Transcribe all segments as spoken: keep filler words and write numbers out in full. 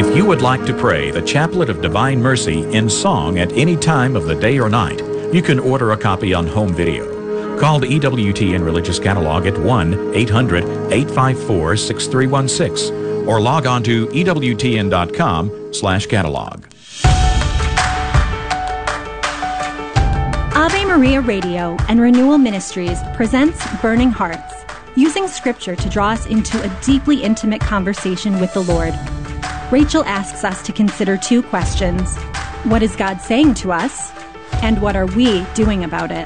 If you would like to pray the Chaplet of Divine Mercy in song at any time of the day or night, you can order a copy on home video. Call the E W T N Religious Catalog at one eight hundred, eight five four, six three one six or log on to E W T N dot com slash catalog. Ave Maria Radio and Renewal Ministries presents Burning Hearts, using Scripture to draw us into a deeply intimate conversation with the Lord. Rachel asks us to consider two questions. What is God saying to us? And what are we doing about it?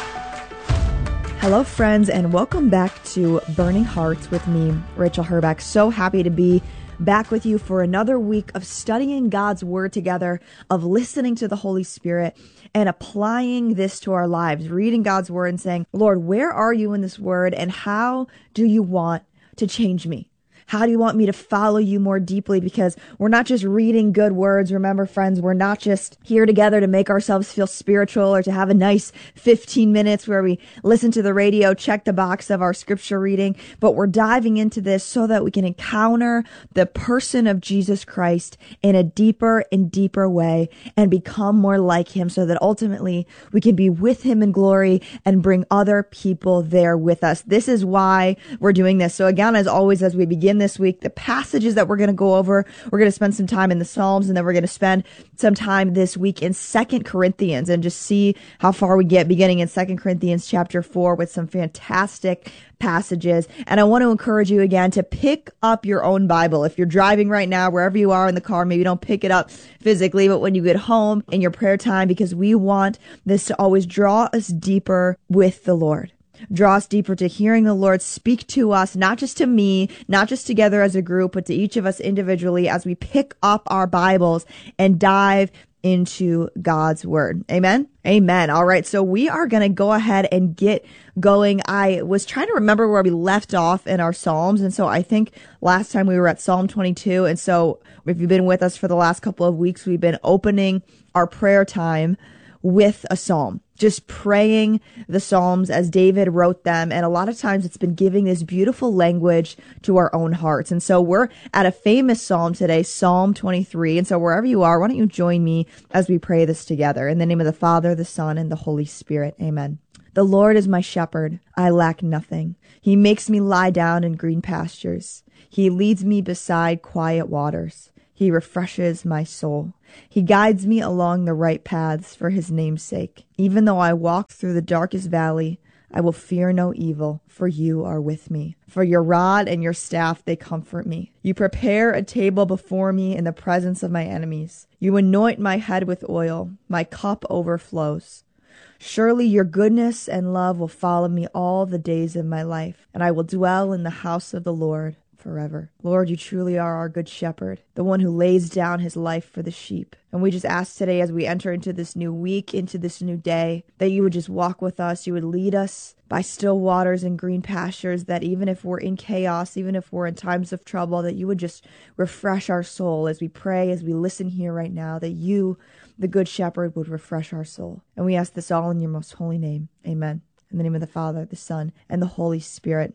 Hello, friends, and welcome back to Burning Hearts with me, Rachel Herbeck. So happy to be back with you for another week of studying God's Word together, of listening to the Holy Spirit and applying this to our lives, reading God's Word and saying, Lord, where are you in this Word, and how do you want to change me? How do you want me to follow you more deeply? Because we're not just reading good words. Remember, friends, we're not just here together to make ourselves feel spiritual or to have a nice fifteen minutes where we listen to the radio, check the box of our scripture reading, but we're diving into this so that we can encounter the person of Jesus Christ in a deeper and deeper way and become more like him, so that ultimately we can be with him in glory and bring other people there with us. This is why we're doing this. So again, as always, as we begin this week, the passages that we're going to go over, we're going to spend some time in the Psalms, and then we're going to spend some time this week in Second Corinthians and just see how far we get, beginning in Second Corinthians chapter four with some fantastic passages. And I want to encourage you again to pick up your own Bible. If you're driving right now, wherever you are in the car, maybe don't pick it up physically, but when you get home in your prayer time, because we want this to always draw us deeper with the Lord. Draw us deeper to hearing the Lord speak to us, not just to me, not just together as a group, but to each of us individually as we pick up our Bibles and dive into God's Word. Amen? Amen. All right. So we are going to go ahead and get going. I was trying to remember where we left off in our Psalms. And so I think last time we were at Psalm twenty-two. And so if you've been with us for the last couple of weeks, we've been opening our prayer time with a psalm, just praying the Psalms as David wrote them. And a lot of times it's been giving this beautiful language to our own hearts. And so we're at a famous Psalm today, Psalm twenty-three. And so wherever you are, why don't you join me as we pray this together? In the name of the Father, the Son, and the Holy Spirit. Amen. The Lord is my shepherd. I lack nothing. He makes me lie down in green pastures. He leads me beside quiet waters. He refreshes my soul. He guides me along the right paths for his name's sake. Even though I walk through the darkest valley, I will fear no evil, for you are with me. For your rod and your staff, they comfort me. You prepare a table before me in the presence of my enemies. You anoint my head with oil. My cup overflows. Surely your goodness and love will follow me all the days of my life, and I will dwell in the house of the Lord forever. Lord, you truly are our good shepherd, the one who lays down his life for the sheep. And we just ask today, as we enter into this new week, into this new day, that you would just walk with us. You would lead us by still waters and green pastures, that even if we're in chaos, even if we're in times of trouble, that you would just refresh our soul as we pray, as we listen here right now, that you, the good shepherd, would refresh our soul. And we ask this all in your most holy name. Amen. In the name of the Father, the Son, and the Holy Spirit.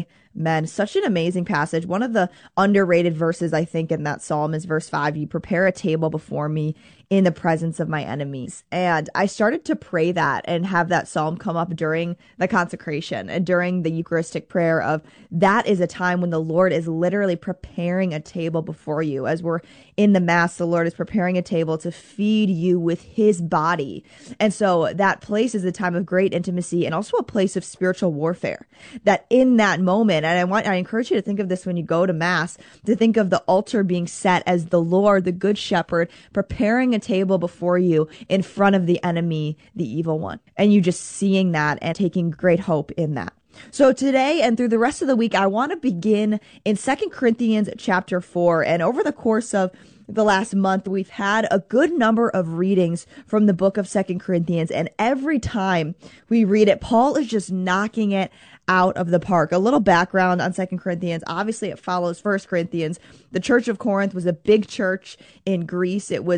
Amen. Such an amazing passage. One of the underrated verses, I think, in that psalm is verse five. You prepare a table before me in the presence of my enemies. And I started to pray that and have that psalm come up during the consecration and during the Eucharistic prayer of that is a time when the Lord is literally preparing a table before you. As we're in the Mass, the Lord is preparing a table to feed you with his body. And so that place is a time of great intimacy and also a place of spiritual warfare. That in that moment, and I want, I encourage you to think of this when you go to Mass, to think of the altar being set as the Lord, the Good Shepherd, preparing a table before you in front of the enemy, the evil one. And you just seeing that and taking great hope in that. So today and through the rest of the week, I want to begin in Second Corinthians chapter four. And over the course of the last month, we've had a good number of readings from the book of Second Corinthians. And every time we read it, Paul is just knocking it out of the park. A little background on Second Corinthians. Obviously, it follows First Corinthians. The Church of Corinth was a big church in Greece. It was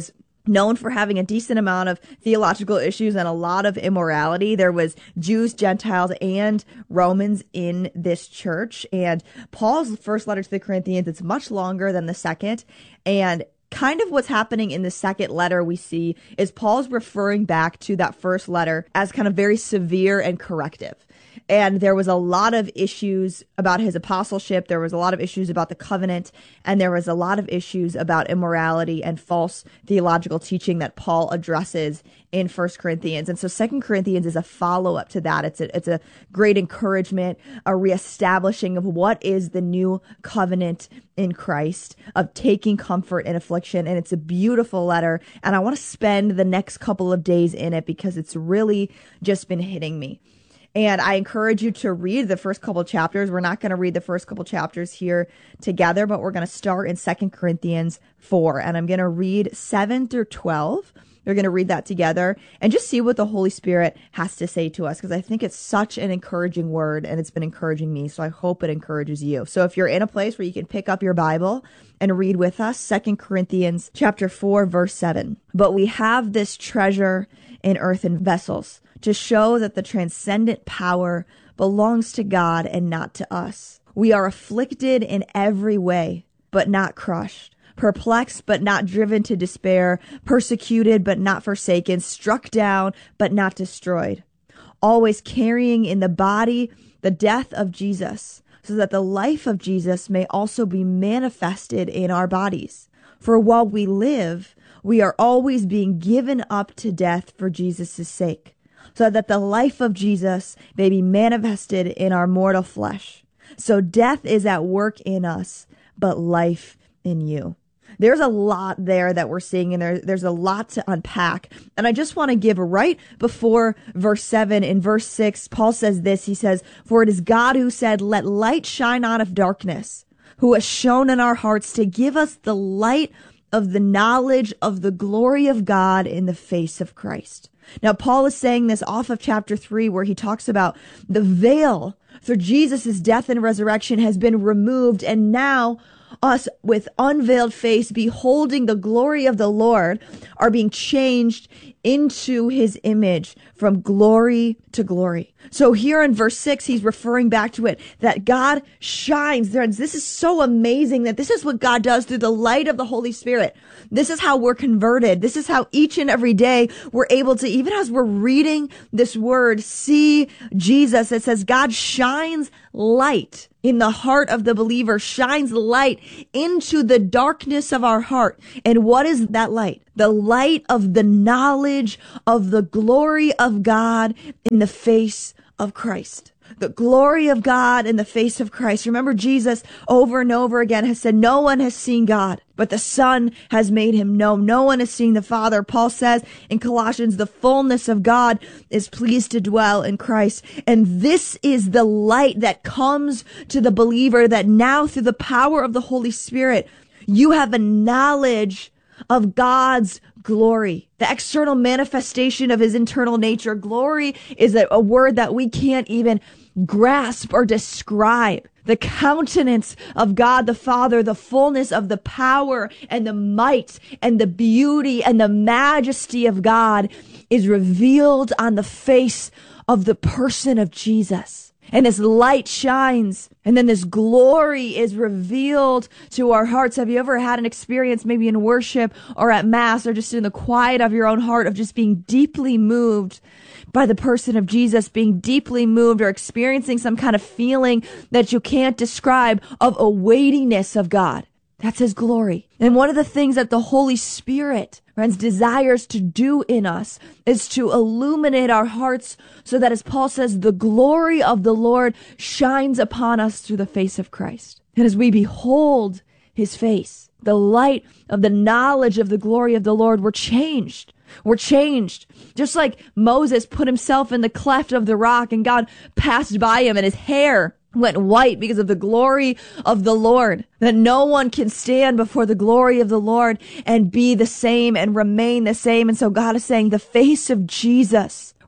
known for having a decent amount of theological issues and a lot of immorality. There was Jews, Gentiles, and Romans in this church. And Paul's first letter to the Corinthians, it's much longer than the second. And kind of what's happening in the second letter we see is Paul's referring back to that first letter as kind of very severe and corrective. And there was a lot of issues about his apostleship. There was a lot of issues about the covenant. And there was a lot of issues about immorality and false theological teaching that Paul addresses in First Corinthians. And so Second Corinthians is a follow-up to that. It's a, it's a great encouragement, a reestablishing of what is the new covenant in Christ, of taking comfort in affliction. And it's a beautiful letter. And I want to spend the next couple of days in it because it's really just been hitting me. And I encourage you to read the first couple chapters. We're not going to read the first couple chapters here together, but we're going to start in Second Corinthians four. And I'm going to read seven through twelve. We're going to read that together and just see what the Holy Spirit has to say to us, because I think it's such an encouraging word and it's been encouraging me. So I hope it encourages you. So if you're in a place where you can pick up your Bible and read with us, Second Corinthians chapter four, verse seven. But we have this treasure in earthen vessels, to show that the transcendent power belongs to God and not to us. We are afflicted in every way, but not crushed, perplexed, but not driven to despair, persecuted, but not forsaken, struck down, but not destroyed, always carrying in the body the death of Jesus, so that the life of Jesus may also be manifested in our bodies. For while we live, we are always being given up to death for Jesus' sake, so that the life of Jesus may be manifested in our mortal flesh. So death is at work in us, but life in you. There's a lot there that we're seeing, and there, there's a lot to unpack. And I just want to give right before verse seven, in verse six, Paul says this. He says, "For it is God who said, 'Let light shine out of darkness,' who has shone in our hearts to give us the light of the knowledge of the glory of God in the face of Christ." Now, Paul is saying this off of chapter three, where he talks about the veil through Jesus' death and resurrection has been removed. And now us with unveiled face, beholding the glory of the Lord, are being changed into his image from glory to glory. So here in verse six, he's referring back to it, that God shines. This is so amazing that this is what God does through the light of the Holy Spirit. This is how we're converted. This is how each and every day we're able to, even as we're reading this word, see Jesus. It says God shines light in the heart of the believer, shines light into the darkness of our heart. And what is that light? The light of the knowledge of the glory of God in the face of Christ. The glory of God in the face of Christ. Remember, Jesus over and over again has said, no one has seen God, but the Son has made him known. No one has seen the Father. Paul says in Colossians, the fullness of God is pleased to dwell in Christ. And this is the light that comes to the believer, that now through the power of the Holy Spirit, you have a knowledge of God's glory, the external manifestation of his internal nature. Glory is a, a word that we can't even grasp or describe. The countenance of God the Father, the fullness of the power and the might and the beauty and the majesty of God is revealed on the face of the person of Jesus. And this light shines, and then this glory is revealed to our hearts. Have you ever had an experience, maybe in worship or at Mass or just in the quiet of your own heart, of just being deeply moved by the person of Jesus, being deeply moved or experiencing some kind of feeling that you can't describe, of a weightiness of God? That's his glory. And one of the things that the Holy Spirit, friends, desires to do in us is to illuminate our hearts so that, as Paul says, the glory of the Lord shines upon us through the face of Christ. And as we behold his face, the light of the knowledge of the glory of the Lord, we're changed. We're changed. Just like Moses put himself in the cleft of the rock and God passed by him and his hair went white because of the glory of the Lord, that no one can stand before the glory of the Lord and be the same and remain the same. And so God is saying the face of Jesus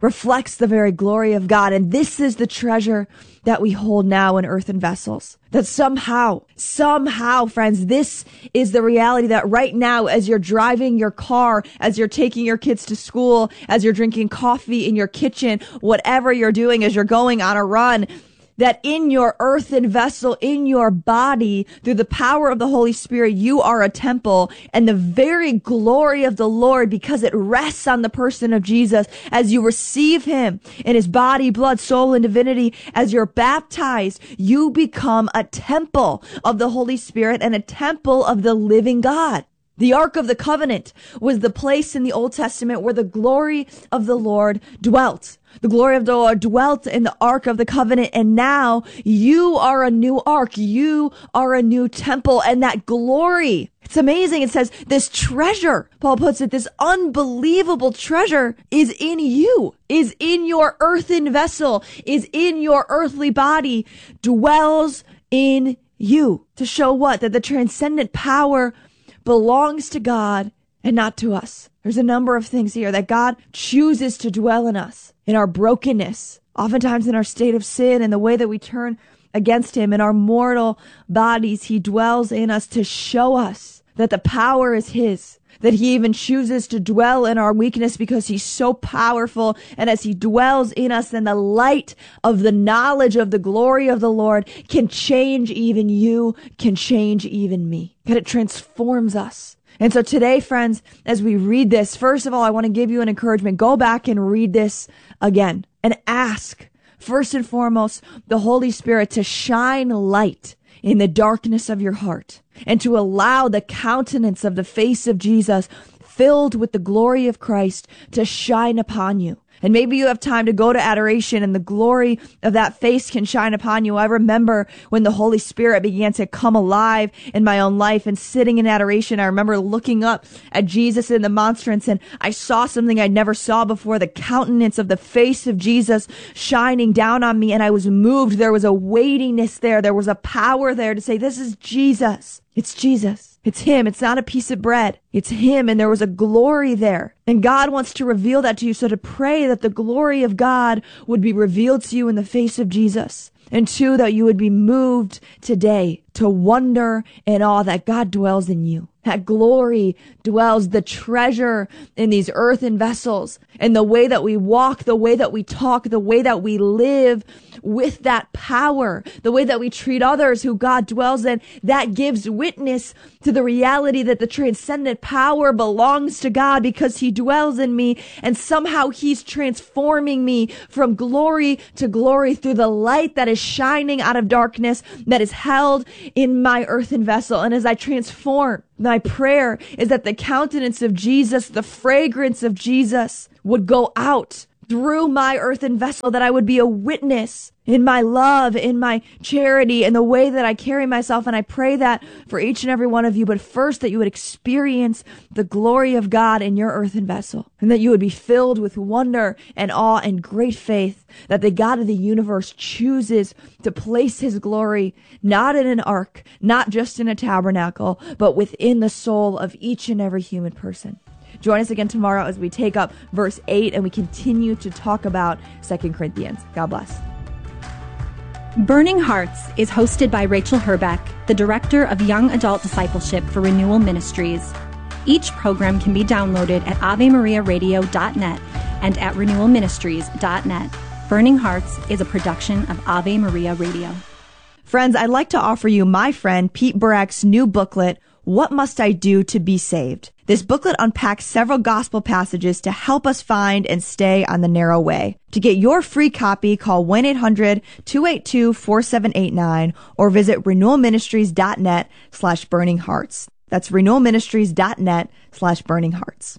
reflects the very glory of God. And this is the treasure that we hold now in earthen vessels. That somehow, somehow, friends, this is the reality that right now, as you're driving your car, as you're taking your kids to school, as you're drinking coffee in your kitchen, whatever you're doing, as you're going on a run, that in your earthen vessel, in your body, through the power of the Holy Spirit, you are a temple, and the very glory of the Lord, because it rests on the person of Jesus, as you receive him in his body, blood, soul, and divinity, as you're baptized, you become a temple of the Holy Spirit and a temple of the living God. The Ark of the Covenant was the place in the Old Testament where the glory of the Lord dwelt. The glory of the Lord dwelt in the Ark of the Covenant, and now you are a new ark. You are a new temple, and that glory, it's amazing. It says this treasure, Paul puts it, this unbelievable treasure is in you, is in your earthen vessel, is in your earthly body, dwells in you. To show what? That the transcendent power belongs to God and not to us. There's a number of things here that God chooses to dwell in us, in our brokenness, oftentimes in our state of sin and the way that we turn against him, in our mortal bodies. He dwells in us to show us that the power is his, that he even chooses to dwell in our weakness because he's so powerful. And as he dwells in us, then the light of the knowledge of the glory of the Lord can change even you, can change even me, that it transforms us. And so today, friends, as we read this, first of all, I want to give you an encouragement. Go back and read this again and ask, first and foremost, the Holy Spirit to shine light in the darkness of your heart and to allow the countenance of the face of Jesus filled with the glory of Christ to shine upon you. And maybe you have time to go to adoration and the glory of that face can shine upon you. I remember when the Holy Spirit began to come alive in my own life and sitting in adoration. I remember looking up at Jesus in the monstrance and I saw something I never saw before, the countenance of the face of Jesus shining down on me. And I was moved. There was a weightiness there. There was a power there to say, this is Jesus. It's Jesus. It's him. It's not a piece of bread. It's him. And there was a glory there. And God wants to reveal that to you. So to pray that the glory of God would be revealed to you in the face of Jesus. And two, that you would be moved today to wonder and awe that God dwells in you. That glory dwells, the treasure in these earthen vessels, and the way that we walk, the way that we talk, the way that we live with that power, the way that we treat others who God dwells in, that gives witness to the reality that the transcendent power belongs to God because he dwells in me, and somehow he's transforming me from glory to glory through the light that is shining out of darkness that is held in my earthen vessel. And as I transform, my prayer is that the countenance of Jesus, the fragrance of Jesus would go out through my earthen vessel, that I would be a witness in my love, in my charity, in the way that I carry myself. And I pray that for each and every one of you, but first that you would experience the glory of God in your earthen vessel, and that you would be filled with wonder and awe and great faith that the God of the universe chooses to place his glory not in an ark, not just in a tabernacle, but within the soul of each and every human person. Join us again tomorrow as we take up verse eight and we continue to talk about Second Corinthians. God bless. Burning Hearts is hosted by Rachel Herbeck, the Director of Young Adult Discipleship for Renewal Ministries. Each program can be downloaded at ave maria radio dot net and at renewal ministries dot net. Burning Hearts is a production of Ave Maria Radio. Friends, I'd like to offer you my friend Pete Burack's new booklet, What Must I Do to Be Saved? This booklet unpacks several gospel passages to help us find and stay on the narrow way. To get your free copy, call one eight hundred two eight two four seven eight nine or visit renewal ministries dot net slash burning hearts. That's renewal ministries dot net slash burning hearts.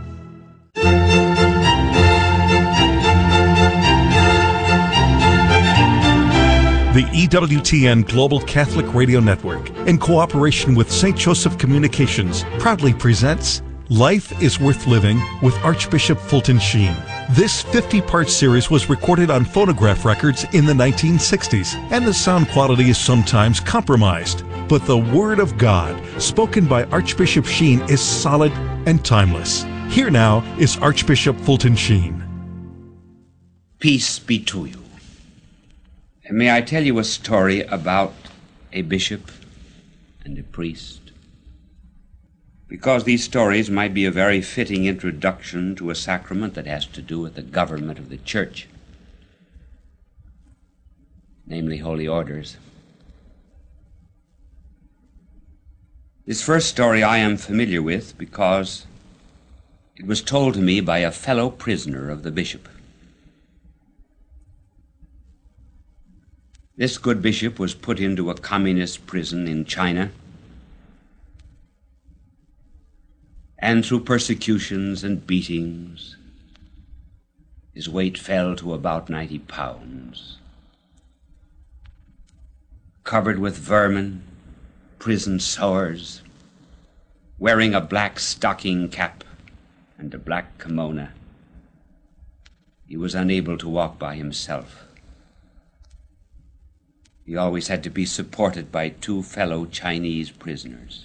The E W T N Global Catholic Radio Network, in cooperation with Saint Joseph Communications, proudly presents Life is Worth Living with Archbishop Fulton Sheen. This fifty-part series was recorded on phonograph records in the nineteen sixties, and the sound quality is sometimes compromised. But the Word of God, spoken by Archbishop Sheen, is solid and timeless. Here now is Archbishop Fulton Sheen. Peace be to you. May I tell you a story about a bishop and a priest? Because these stories might be a very fitting introduction to a sacrament that has to do with the government of the church, namely holy orders. This first story I am familiar with because it was told to me by a fellow prisoner of the bishop. This good bishop was put into a communist prison in China, and through persecutions and beatings, his weight fell to about ninety pounds. Covered with vermin, prison sores, wearing a black stocking cap and a black kimono, he was unable to walk by himself. He always had to be supported by two fellow Chinese prisoners.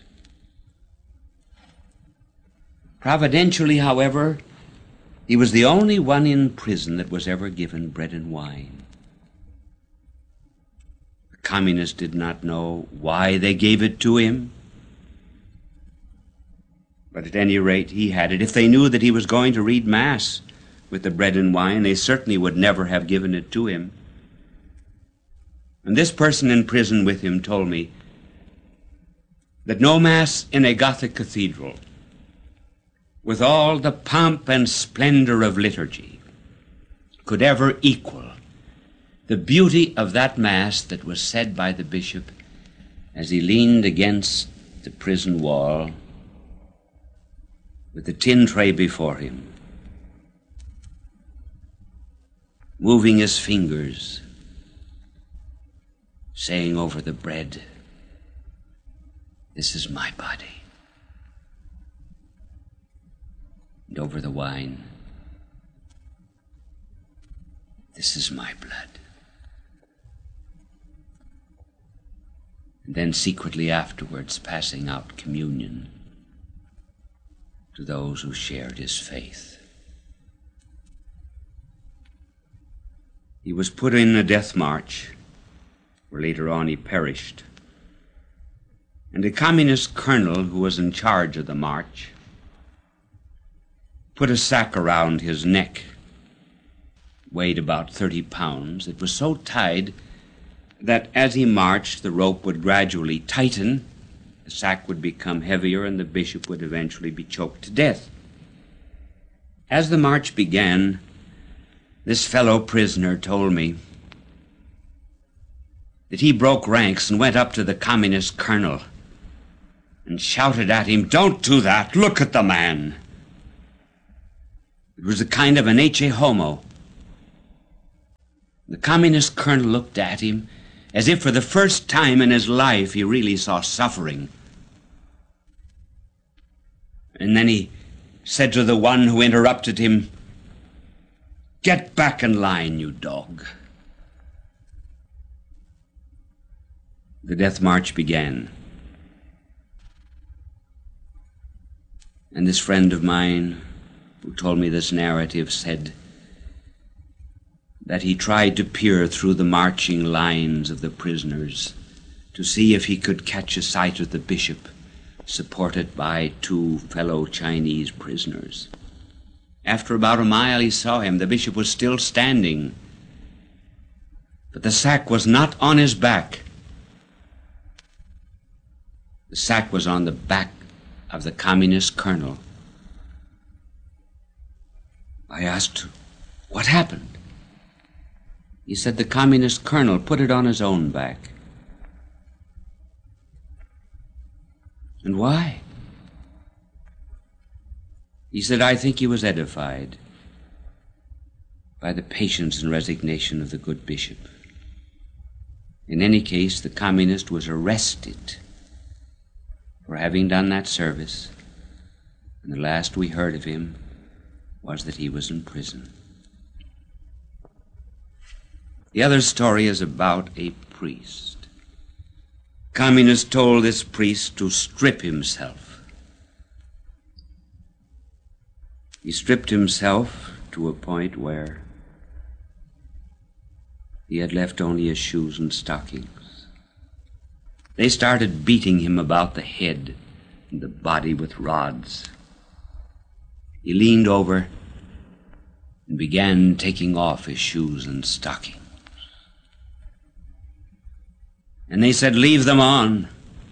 Providentially, however, he was the only one in prison that was ever given bread and wine. The communists did not know why they gave it to him, but at any rate, he had it. If they knew that he was going to read Mass with the bread and wine, they certainly would never have given it to him. And this person in prison with him told me that no Mass in a Gothic cathedral, with all the pomp and splendor of liturgy, could ever equal the beauty of that Mass that was said by the bishop as he leaned against the prison wall with the tin tray before him, moving his fingers, saying over the bread, "This is my body," and over the wine, "This is my blood." And then secretly afterwards passing out communion to those who shared his faith. He was put in a death march, where later on he perished. And a communist colonel who was in charge of the march put a sack around his neck, weighed about thirty pounds. It was so tied that as he marched, the rope would gradually tighten, the sack would become heavier, and the bishop would eventually be choked to death. As the march began, this fellow prisoner told me that he broke ranks and went up to the communist colonel and shouted at him, "Don't do that, look at the man." It was a kind of an ecce homo. The communist colonel looked at him as if for the first time in his life he really saw suffering. And then he said to the one who interrupted him, "Get back in line, you dog." The death march began. And this friend of mine who told me this narrative said that he tried to peer through the marching lines of the prisoners to see if he could catch a sight of the bishop, supported by two fellow Chinese prisoners. After about a mile he saw him. The bishop was still standing, but the sack was not on his back. The sack was on the back of the communist colonel. I asked, "What happened?" He said the communist colonel put it on his own back. And why? He said, "I think he was edified by the patience and resignation of the good bishop." In any case, the communist was arrested for having done that service, and the last we heard of him was that he was in prison. The other story is about a priest. Communists told this priest to strip himself. He stripped himself to a point where He had left only his shoes and stockings. They started beating him about the head and the body with rods. He leaned over and began taking off his shoes and stockings. And they said, "Leave them on.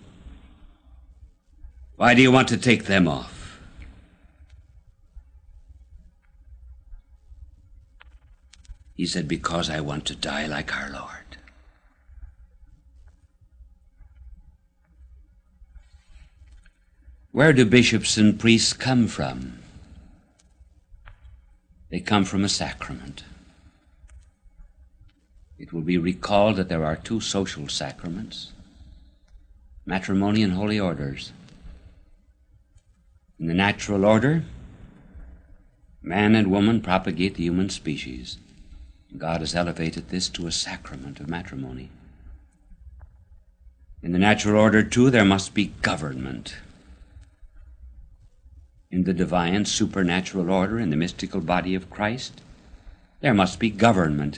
Why do you want to take them off?" He said, "Because I want to die like our Lord." Where do bishops and priests come from? They come from a sacrament. It will be recalled that there are two social sacraments, matrimony and holy orders. In the natural order, man and woman propagate the human species. God has elevated this to a sacrament of matrimony. In the natural order, too, there must be government. In the divine supernatural order, in the mystical body of Christ, there must be government.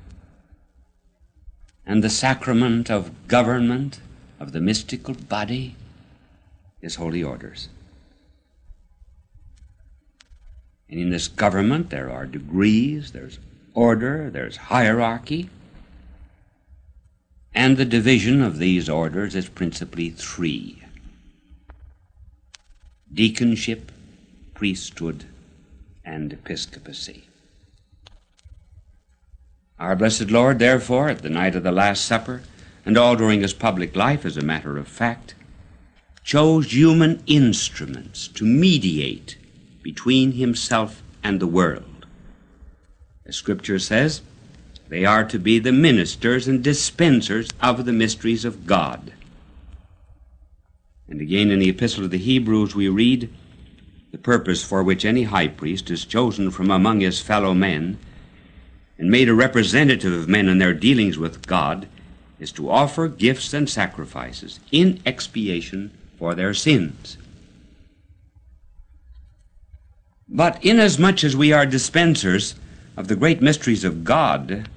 And the sacrament of government of the mystical body is holy orders. And in this government there are degrees, there's order, there's hierarchy, and the division of these orders is principally three: deaconship, priesthood, and episcopacy. Our blessed Lord, therefore, at the night of the Last Supper, and all during his public life, as a matter of fact, chose human instruments to mediate between himself and the world. As Scripture says, they are to be the ministers and dispensers of the mysteries of God. And again in the Epistle of the Hebrews we read, "The purpose for which any high priest is chosen from among his fellow men and made a representative of men in their dealings with God is to offer gifts and sacrifices in expiation for their sins." But inasmuch as we are dispensers of the great mysteries of God,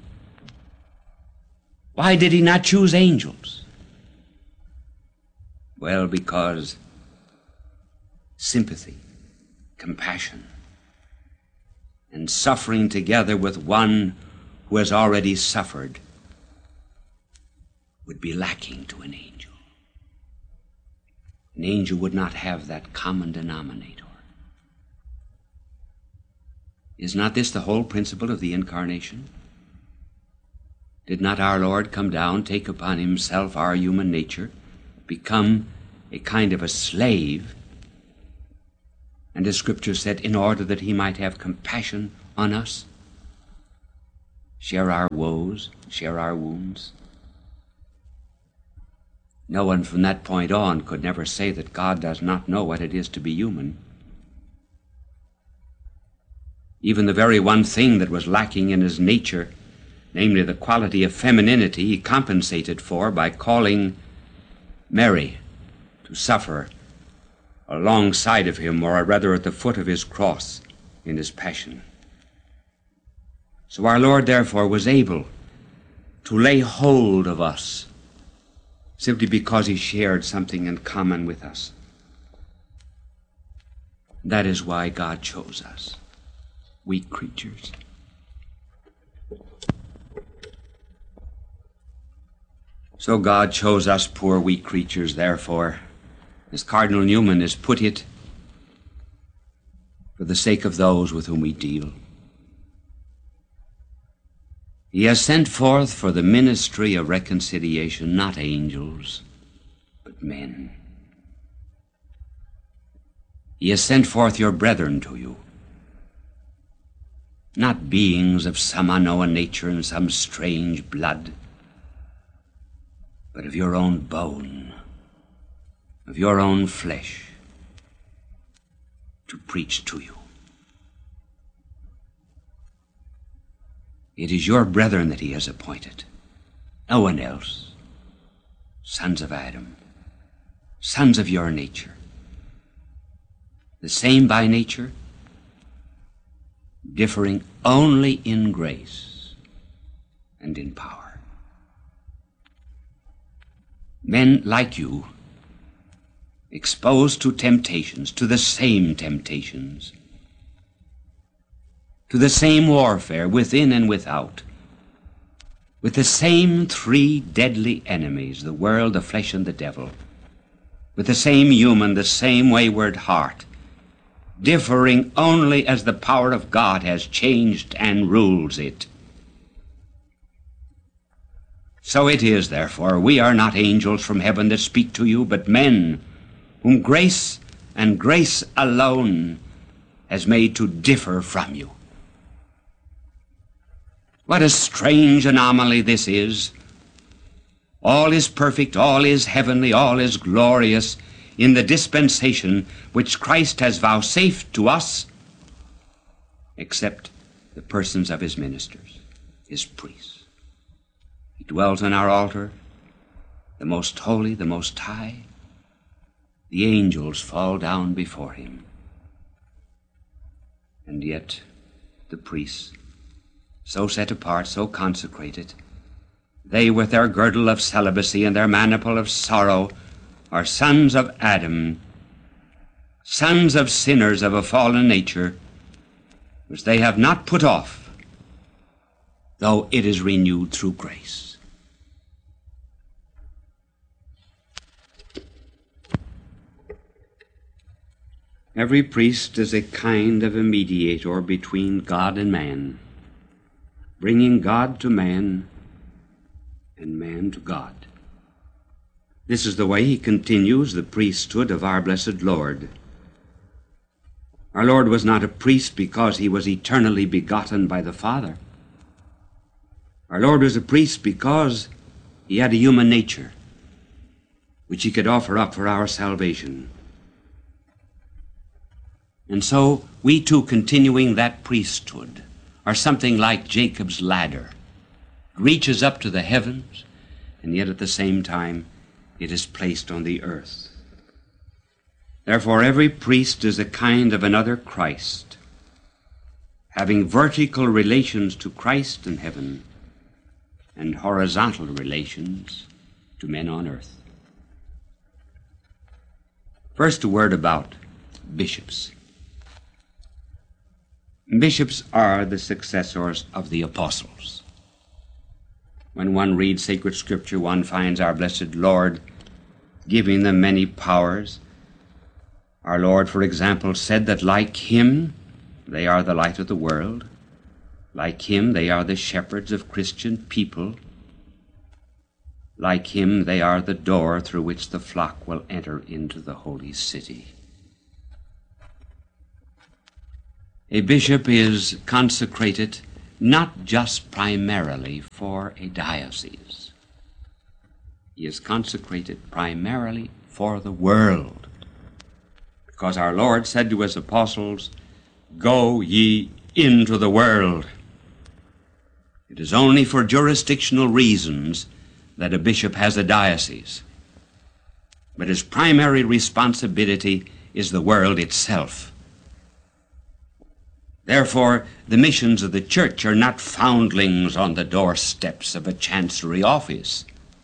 why did he not choose angels? Well, because sympathy, compassion, and suffering together with one who has already suffered would be lacking to an angel. An angel would not have that common denominator. Is not this the whole principle of the Incarnation? Did not our Lord come down, take upon himself our human nature, become a kind of a slave, and as Scripture said, in order that he might have compassion on us, share our woes, share our wounds? No one from that point on could never say that God does not know what it is to be human. Even the very one thing that was lacking in his nature, namely the quality of femininity, he compensated for by calling Mary to suffer alongside of him, or rather at the foot of his cross in his passion. So our Lord, therefore, was able to lay hold of us simply because he shared something in common with us. That is why God chose us, weak creatures. So God chose us poor weak creatures, therefore, as Cardinal Newman has put it, for the sake of those with whom we deal. He has sent forth for the ministry of reconciliation not angels, but men. He has sent forth your brethren to you, not beings of some unknown nature and some strange blood, but of your own bone, of your own flesh, to preach to you. It is your brethren that he has appointed, no one else. Sons of Adam, sons of your nature, the same by nature, differing only in grace, and in power. Men like you, exposed to temptations, to the same temptations, to the same warfare within and without, with the same three deadly enemies, the world, the flesh, and the devil, with the same human, the same wayward heart, differing only as the power of God has changed and rules it. So it is, therefore, we are not angels from heaven that speak to you, but men whom grace and grace alone has made to differ from you. What a strange anomaly this is. All is perfect, all is heavenly, all is glorious in the dispensation which Christ has vouchsafed to us, except the persons of his ministers, his priests. He dwells on our altar, the most holy, the most high. The angels fall down before him. And yet the priests, so set apart, so consecrated, they with their girdle of celibacy and their maniple of sorrow are sons of Adam, sons of sinners of a fallen nature, which they have not put off, though it is renewed through grace. Every priest is a kind of a mediator between God and man, bringing God to man and man to God. This is the way he continues the priesthood of our blessed Lord. Our Lord was not a priest because he was eternally begotten by the Father. Our Lord was a priest because he had a human nature, which he could offer up for our salvation. And so we too, continuing that priesthood, are something like Jacob's ladder. It reaches up to the heavens, and yet at the same time it is placed on the earth. Therefore every priest is a kind of another Christ, having vertical relations to Christ in heaven and horizontal relations to men on earth. First, a word about bishops. Bishops are the successors of the apostles. When one reads sacred scripture, one finds our blessed Lord giving them many powers. Our Lord, for example, said that like him, they are the light of the world. Like him, they are the shepherds of Christian people. Like him, they are the door through which the flock will enter into the holy city. A bishop is consecrated not just primarily for a diocese. He is consecrated primarily for the world, because our Lord said to his apostles, "Go ye into the world." It is only for jurisdictional reasons that a bishop has a diocese, but his primary responsibility is the world itself. Therefore, the missions of the church are not foundlings on the doorsteps of a chancery office.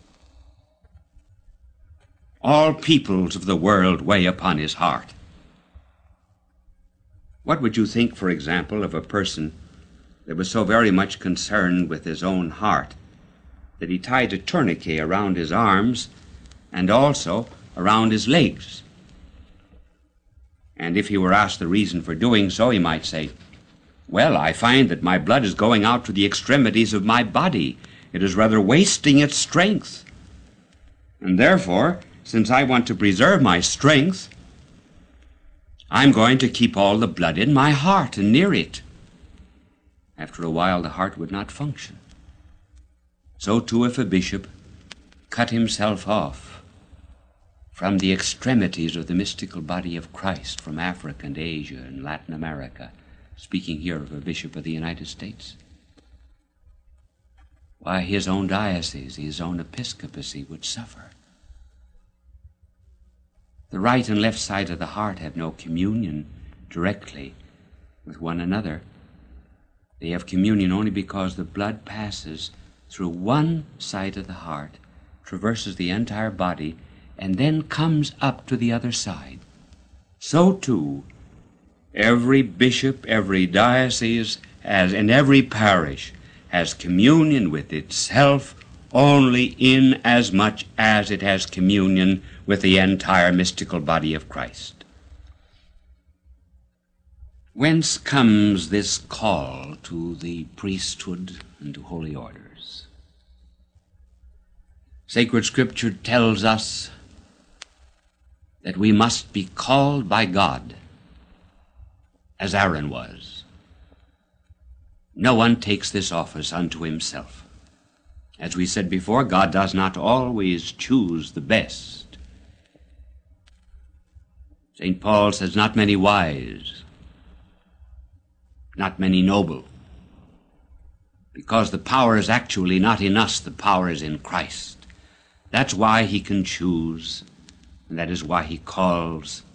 All peoples of the world weigh upon his heart. What would you think, for example, of a person that was so very much concerned with his own heart that he tied a tourniquet around his arms and also around his legs? And if he were asked the reason for doing so, he might say, "Well, I find that my blood is going out to the extremities of my body. It is rather wasting its strength. And therefore, since I want to preserve my strength, I'm going to keep all the blood in my heart and near it." After a while, the heart would not function. So too, if a bishop cut himself off from the extremities of the mystical body of Christ, from Africa and Asia and Latin America, speaking here of a bishop of the United States, why, his own diocese, his own episcopacy would suffer. The right and left side of the heart have no communion directly with one another. They have communion only because the blood passes through one side of the heart, traverses the entire body, and then comes up to the other side. So too, every bishop, every diocese, has, and every parish has communion with itself only in as much as it has communion with the entire mystical body of Christ. Whence comes this call to the priesthood and to holy orders? Sacred Scripture tells us that we must be called by God, as Aaron was. No one takes this office unto himself. As we said before, God does not always choose the best. Saint Paul says, not many wise, not many noble, because the power is actually not in us, the power is in Christ. That's why he can choose, and that is why he calls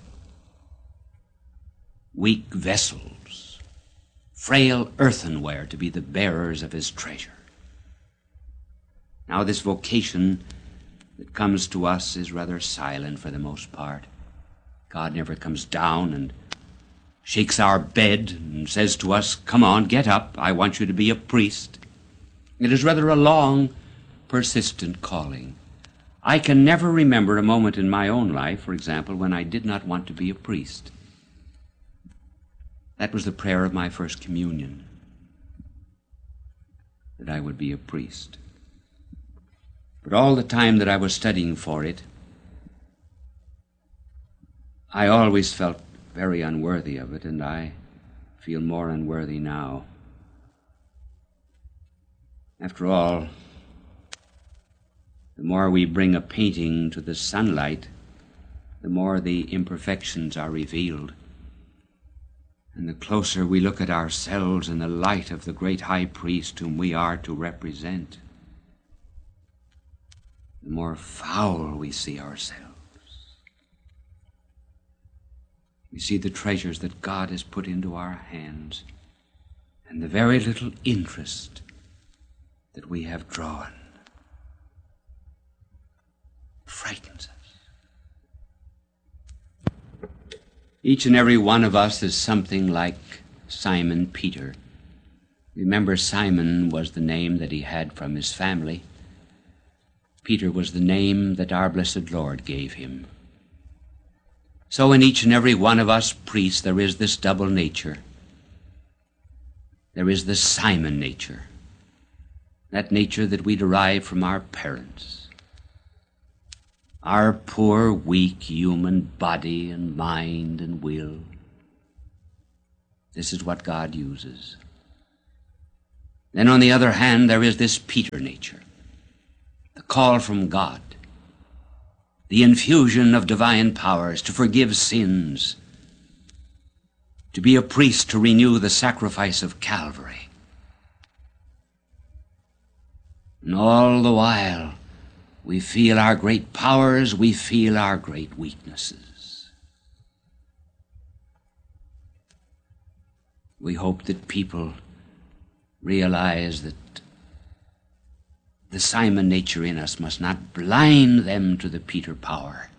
weak vessels, frail earthenware, to be the bearers of his treasure. Now, this vocation that comes to us is rather silent for the most part. God never comes down and shakes our bed and says to us, come on, get up, I want you to be a priest. It is rather a long, persistent calling. I can never remember a moment in my own life, for example, when I did not want to be a priest. That was the prayer of my first communion, that I would be a priest. But all the time that I was studying for it, I always felt very unworthy of it, and I feel more unworthy now. After all, the more we bring a painting to the sunlight, the more the imperfections are revealed. And the closer we look at ourselves in the light of the great high priest whom we are to represent, the more foul we see ourselves. We see the treasures that God has put into our hands and the very little interest that we have drawn. It frightens us. Each and every one of us is something like Simon Peter. Remember, Simon was the name that he had from his family. Peter was the name that our blessed Lord gave him. So in each and every one of us priests there is this double nature. There is the Simon nature, that nature that we derive from our parents. Our poor, weak human body and mind and will. This is what God uses. Then on the other hand, there is this Peter nature, the call from God, the infusion of divine powers to forgive sins, to be a priest to renew the sacrifice of Calvary. And all the while, we feel our great powers, we feel our great weaknesses. We hope that people realize that the Simon nature in us must not blind them to the Peter power.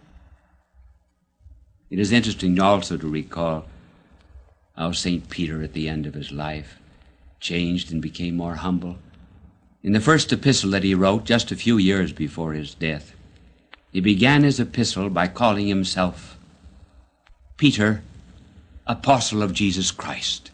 It is interesting also to recall how Saint Peter at the end of his life changed and became more humble. In the first epistle that he wrote just a few years before his death, he began his epistle by calling himself Peter, Apostle of Jesus Christ.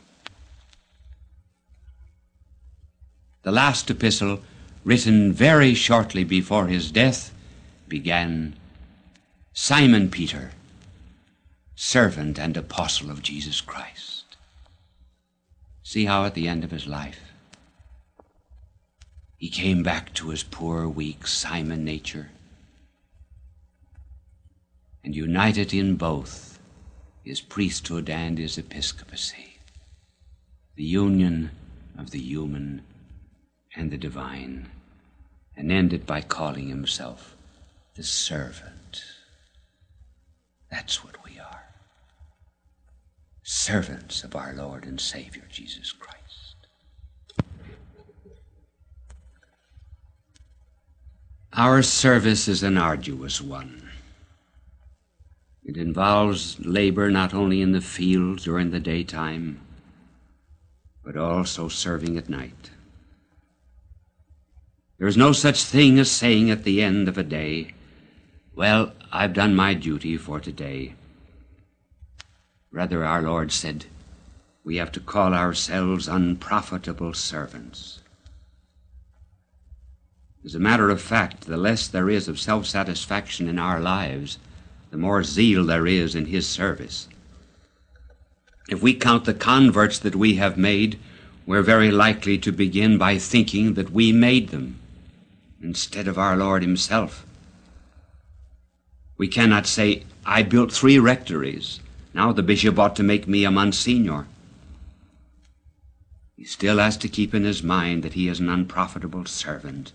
The last epistle, written very shortly before his death, began, Simon Peter, servant and apostle of Jesus Christ. See how at the end of his life, he came back to his poor, weak Simon nature and united in both his priesthood and his episcopacy, the union of the human and the divine, and ended by calling himself the servant. That's what we are. Servants of our Lord and Savior, Jesus Christ. Our service is an arduous one. It involves labor not only in the fields during the daytime, but also serving at night. There is no such thing as saying at the end of a day, "Well, I've done my duty for today." Rather, our Lord said, we have to call ourselves unprofitable servants. As a matter of fact, the less there is of self-satisfaction in our lives, the more zeal there is in His service. If we count the converts that we have made, we're very likely to begin by thinking that we made them instead of our Lord Himself. We cannot say, "I built three rectories. Now the bishop ought to make me a Monsignor." He still has to keep in his mind that he is an unprofitable servant.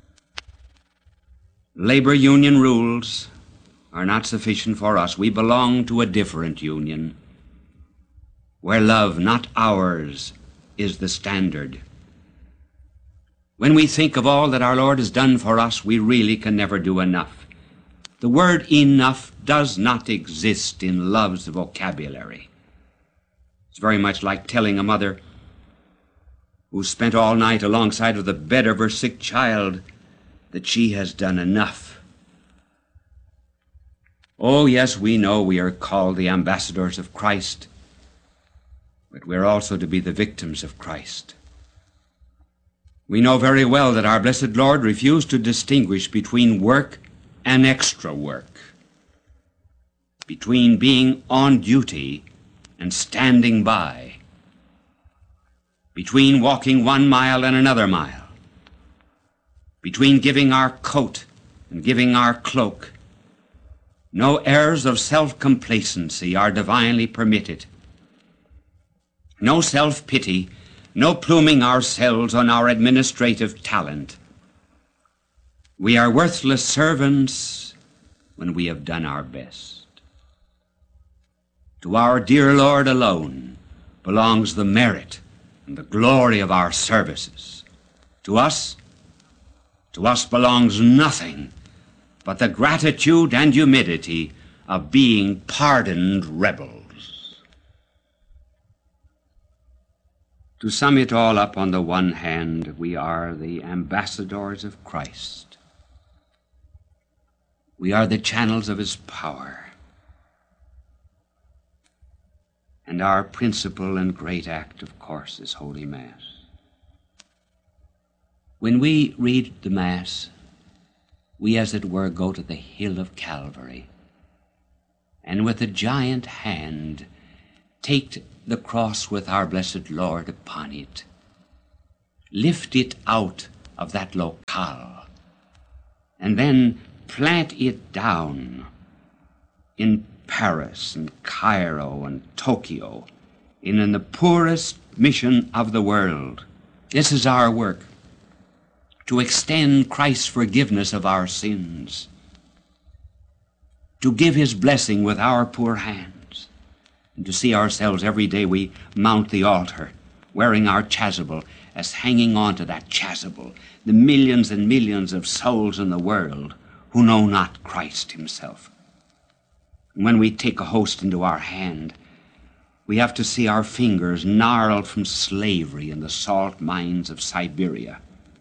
Labor union rules are not sufficient for us. We belong to a different union, where love, not ours, is the standard. When we think of all that our Lord has done for us, we really can never do enough. The word enough does not exist in love's vocabulary. It's very much like telling a mother who spent all night alongside of the bed of her sick child that she has done enough. Oh, yes, we know we are called the ambassadors of Christ, but we're also to be the victims of Christ. We know very well that our blessed Lord refused to distinguish between work and extra work, between being on duty and standing by, between walking one mile and another mile, between giving our coat and giving our cloak. No airs of self-complacency are divinely permitted. No self-pity, no pluming ourselves on our administrative talent. We are worthless servants when we have done our best. To our dear Lord alone belongs the merit and the glory of our services. To us, to us belongs nothing but the gratitude and humility of being pardoned rebels. To sum it all up, on the one hand, we are the ambassadors of Christ. We are the channels of His power. And our principal and great act, of course, is Holy Mass. When we read the Mass, we, as it were, go to the hill of Calvary, and with a giant hand take the cross with our blessed Lord upon it, lift it out of that locale, and then plant it down in Paris and Cairo and Tokyo, in, in the poorest mission of the world. This is our work, to extend Christ's forgiveness of our sins, to give His blessing with our poor hands, and to see ourselves every day we mount the altar, wearing our chasuble, as hanging on to that chasuble the millions and millions of souls in the world who know not Christ Himself. And when we take a host into our hand, we have to see our fingers gnarled from slavery in the salt mines of Siberia.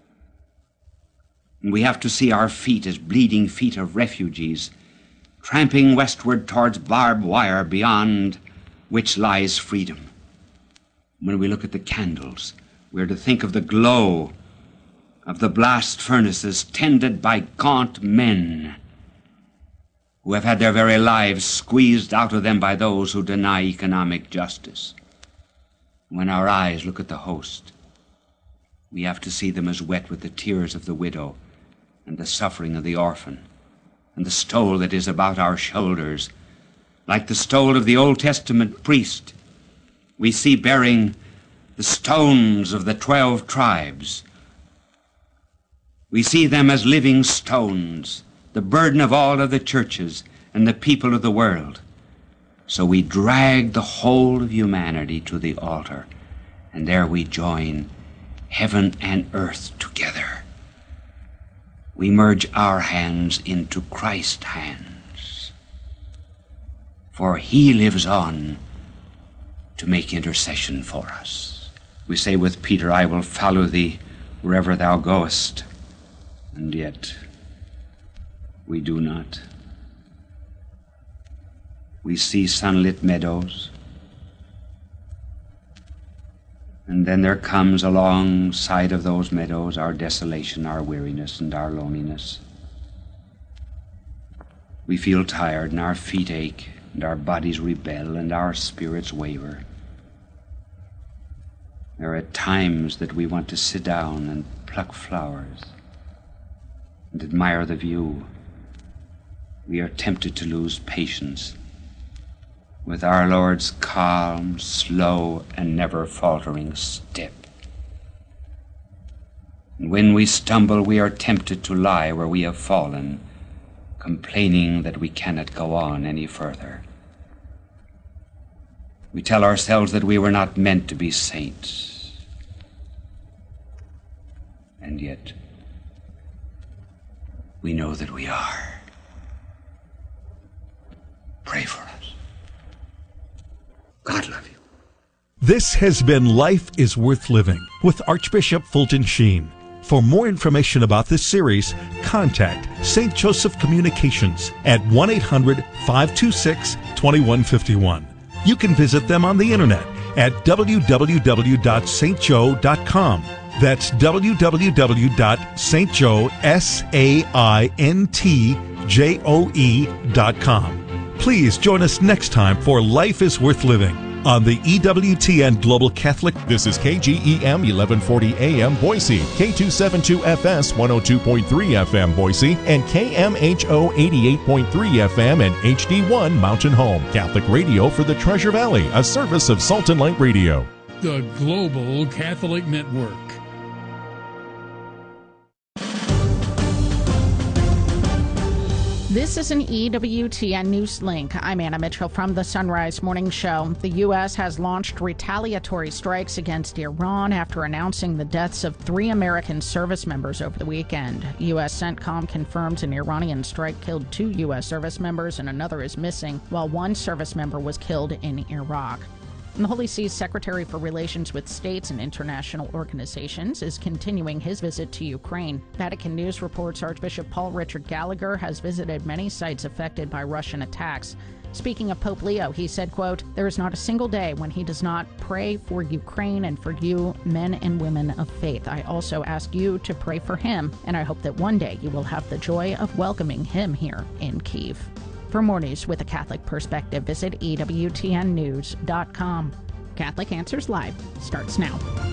And we have to see our feet as bleeding feet of refugees, tramping westward towards barbed wire beyond which lies freedom. When we look at the candles, we are to think of the glow of the blast furnaces tended by gaunt men who have had their very lives squeezed out of them by those who deny economic justice. When our eyes look at the host, we have to see them as wet with the tears of the widow and the suffering of the orphan, and the stole that is about our shoulders, like the stole of the Old Testament priest. We see bearing the stones of the twelve tribes. We see them as living stones, the burden of all of the churches and the people of the world. So we drag the whole of humanity to the altar, and there we join heaven and earth together. we merge our hands into Christ's hands, for he lives on to make intercession for us. We say with Peter, I will follow thee wherever thou goest, and yet we do not. We see sunlit meadows, and then there comes alongside of those meadows our desolation, our weariness, and our loneliness. We feel tired, and our feet ache, and our bodies rebel, and our spirits waver. There are times that we want to sit down and pluck flowers and admire the view. We are tempted to lose patience with our Lord's calm, slow, and never faltering step. And when we stumble, we are tempted to lie where we have fallen, complaining that we cannot go on any further. We tell ourselves that we were not meant to be saints. And yet, we know that we are. Pray for us. God love you. This has been Life is Worth Living with Archbishop Fulton Sheen. For more information about this series, contact Saint Joseph Communications at one eight hundred, five two six, two one five one. You can visit them on the internet at w w w dot st joe dot com. That's w w w dot st joe dot com. Please join us next time for Life is Worth Living on the E W T N Global Catholic. This is K G E M eleven forty A M Boise, K two seventy-two F S one oh two point three F M Boise, and K M H O eighty-eight point three F M and H D one Mountain Home. Catholic radio for the Treasure Valley, a service of Salt and Light Radio. The Global Catholic Network. This is an E W T N News Link. I'm Anna Mitchell from the Sunrise Morning Show. The U S has launched retaliatory strikes against Iran after announcing the deaths of three American service members over the weekend. U S CENTCOM confirms an Iranian strike killed two U S service members and another is missing, while one service member was killed in Iraq. And the Holy See's Secretary for Relations with States and International Organizations is continuing his visit to Ukraine. Vatican News reports Archbishop Paul Richard Gallagher has visited many sites affected by Russian attacks. Speaking of Pope Leo, he said, quote, "There is not a single day when he does not pray for Ukraine and for you, men and women of faith. I also ask you to pray for him, and I hope that one day you will have the joy of welcoming him here in Kyiv." For more news with a Catholic perspective, visit E W T N news dot com. Catholic Answers Live starts now.